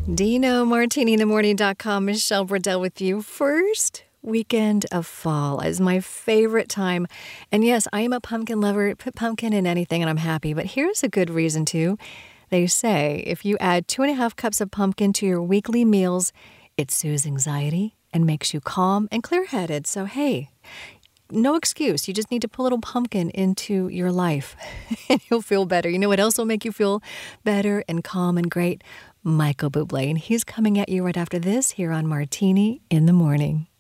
Dino, martininthemorning.com. Michelle Bradell with you. First weekend of fall is my favorite time. And yes, I am a pumpkin lover. Put pumpkin in anything and I'm happy. But here's a good reason too. They say if you add 2.5 cups of pumpkin to your weekly meals, it soothes anxiety and makes you calm and clear-headed. So hey, no excuse. You just need to put a little pumpkin into your life and you'll feel better. You know what else will make you feel better and calm and great? Michael Bublé. And he's coming at you right after this here on Martini in the Morning.